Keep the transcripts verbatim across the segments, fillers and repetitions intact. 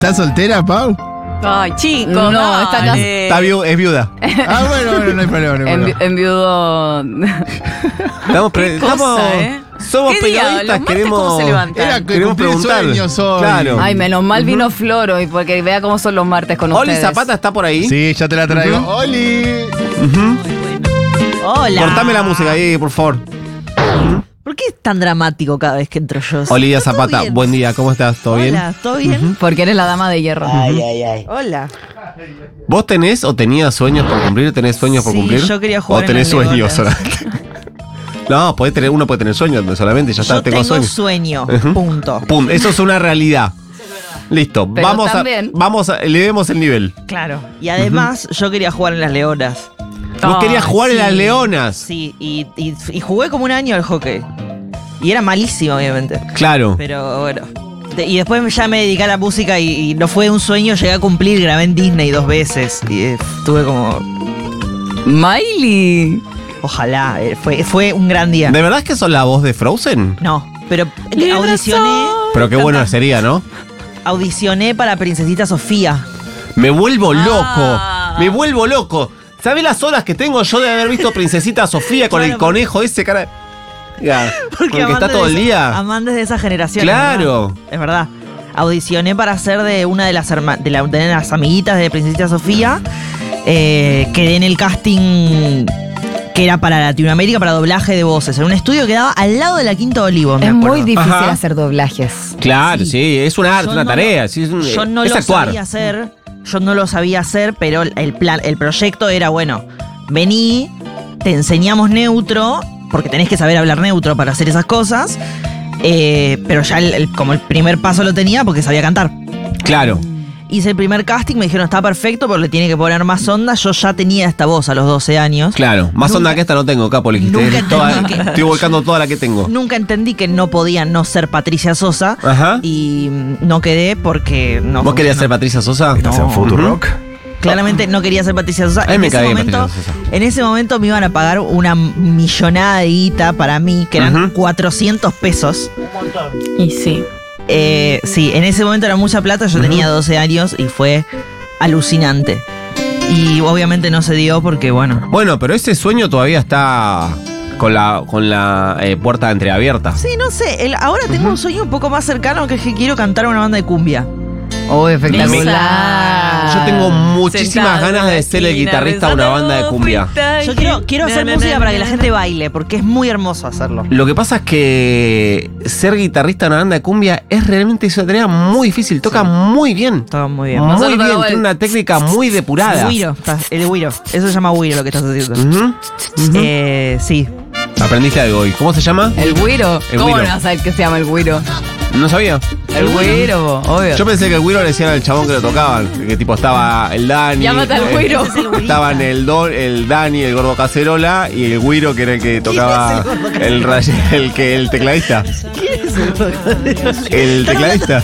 ¿Estás soltera, Pau? Ay, chicos. No, dale. está acá. Está viu- es viuda. Ah, bueno, bueno, no hay problema. No hay En, problema. enviudo. Estamos, pre- cosa, estamos ¿eh? somos ¿Qué día? periodistas, ¿Los martes queremos. cómo se levantan? Era que queremos cumplir preguntar. sueños hoy. Claro. Ay, menos mal vino Flor hoy, porque vea cómo son los martes con Oli ustedes. Zapata está por ahí. Sí, ya te la traigo. ¡Oli! Ujú. Hola. Cortame la música ahí, por favor. ¿Por qué es tan dramático cada vez que entro yo? Olivia ¿Está todo Zapata, bien? buen día, ¿cómo estás? ¿Todo bien? Hola, ¿todo bien? Porque eres la dama de hierro. Hola. ¿Vos tenés o tenías sueños por cumplir? ¿Tenés sueños por Sí, cumplir? yo quería jugar ¿O en tenés las sueños leonas. solamente? No, podés tener, uno puede tener sueños solamente, ya está, Yo tengo, tengo sueños. sueño, Ujú. punto. Pum, eso es una realidad. Listo, Pero vamos a, también- vamos a, elevemos el nivel. Claro. Y además, yo quería jugar en las leonas. Vos Ay, querías jugar en Sí, las leonas. Sí, y, y- y jugué como un año al hockey. Y era malísimo, obviamente. Claro. Pero bueno. De- y después ya me dediqué a la música y, y no fue un sueño, llegué a cumplir, grabé en Disney dos veces. Y eh, tuve como. Miley. Ojalá, eh, fue, fue un gran día. ¿De verdad es que sos la voz de Frozen? No, pero audicioné, Pero qué bueno sería, ¿no? audicioné para Princesita Sofía. Me vuelvo Ah. loco. Me vuelvo loco. ¿Sabés las horas que tengo yo de haber visto Princesita Sofía con Claro, el conejo ese cara? Ya, porque está Amanda todo es el de- día. Amanda es de esa generación. Claro. Es verdad. Es verdad. Audicioné para ser de una de las, herma- de, la- de las amiguitas de Princesita Sofía. Eh, quedé en el casting que era para Latinoamérica, para doblaje de voces. En un estudio que daba al lado de la Quinta de Olivos, me Es acuerdo. muy difícil Ajá. hacer doblajes. Claro, sí, es un arte, Yo una no tarea. lo- sí, es un- Yo no es lo actuar. sabía hacer, yo no lo sabía hacer, pero el plan, el proyecto era, bueno, vení, te enseñamos neutro, porque tenés que saber hablar neutro para hacer esas cosas, eh, pero ya el- el- como el primer paso lo tenía porque sabía cantar. Claro. Hice el primer casting, me dijeron, está perfecto, pero le tiene que poner más onda. Yo ya tenía esta voz a los doce años. Claro, más Nunca- onda que esta no tengo, Capo, le dijiste. nunca Toda- entendí que- Estoy volcando toda la que tengo. Nunca entendí que no podía no ser Patricia Sosa. Ajá. Y mm, no quedé porque no ¿Vos querías ser funcionó. Patricia Sosa? ¿Estás en No. Futurock? Claramente no quería ser Patricia Sosa. A mí En me ese cae bien momento, Patricia Sosa. en ese momento me iban a pagar una millonada de guita para mí, que eran Ujú. cuatrocientos pesos. Y sí. Eh, sí, en ese momento era mucha plata, yo tenía doce años y fue alucinante. Y obviamente no se dio porque, bueno. Bueno, pero ese sueño todavía está con la, con la eh, puerta entreabierta. Sí, no sé, el- ahora tengo un sueño un poco más cercano, que es que quiero cantar en una banda de cumbia. Oh, espectacular. Yo tengo muchísimas Sentado en ganas la de ser el esquina, guitarrista de una banda de cumbia. Yo quiero, quiero hacer Na, na, música na, para que na, la na. gente baile, porque es muy hermoso hacerlo. Lo que pasa es que ser guitarrista de una banda de cumbia es realmente una tarea muy difícil. Toca muy bien. Todo muy bien. Muy Nosotros bien, tocamos tiene el- una técnica muy depurada. Wiro, está- el Wiro. Eso se llama Wiro lo que estás haciendo. Ujú, ujú. Eh, sí. Aprendiste algo hoy. ¿Cómo se llama? ¿El güiro? El ¿Cómo güiro. no vas a saber que se llama el güiro? No sabía. El güiro, obvio. Yo pensé que el güiro le decían al chabón que lo tocaban. Que tipo estaba el Dani. Llámate al eh, güiro. Ese es el güirita. Estaban el, Don, el Dani, el gordo cacerola y el güiro que era el que tocaba. es el gordo cacerola? El, ray- el que el tecladista. El tecladista.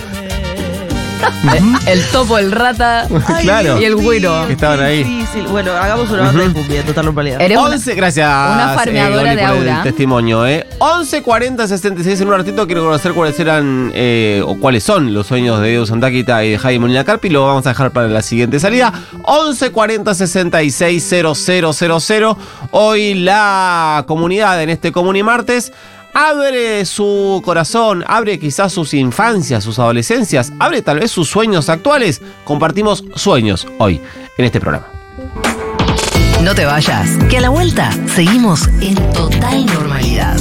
El topo, el rata Claro. y el güiro. Que estaban ahí. Difícil. Bueno, hagamos una banda de cumbia, total normalidad. Eres una- once, gracias. una farmeadora Goli, de por aura. El testimonio, ¿eh? once cuarenta sesenta y seis. En un ratito quiero conocer cuáles eran eh, o cuáles son los sueños de Edu Santaquita y de Jaime Molina Carpi. Lo vamos a dejar para la siguiente salida. once cuarenta sesenta y seis cero cero cero cero. Hoy la comunidad en este Comuni Martes abre su corazón, abre quizás sus infancias, sus adolescencias, abre tal vez sus sueños actuales. Compartimos sueños hoy en este programa. No te vayas, que a la vuelta seguimos en total normalidad.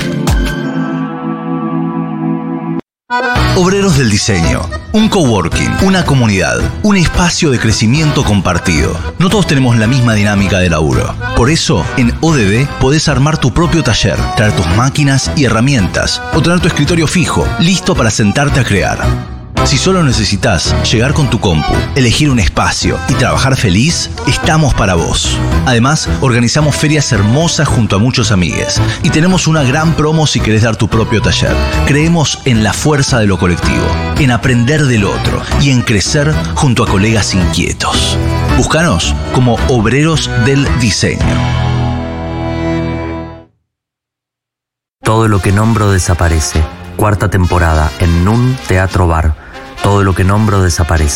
Obreros del Diseño, un coworking, una comunidad, un espacio de crecimiento compartido. No todos tenemos la misma dinámica de laburo. Por eso, en O D D podés armar tu propio taller, traer tus máquinas y herramientas o tener tu escritorio fijo, listo para sentarte a crear. Si solo necesitas llegar con tu compu, elegir un espacio y trabajar feliz, estamos para vos. Además, organizamos ferias hermosas junto a muchos amigues y tenemos una gran promo si querés dar tu propio taller. Creemos en la fuerza de lo colectivo, en aprender del otro y en crecer junto a colegas inquietos. Búscanos como Obreros del Diseño. Todo lo que nombro desaparece. Cuarta temporada en Nun Teatro Bar. todo lo que nombro desaparece.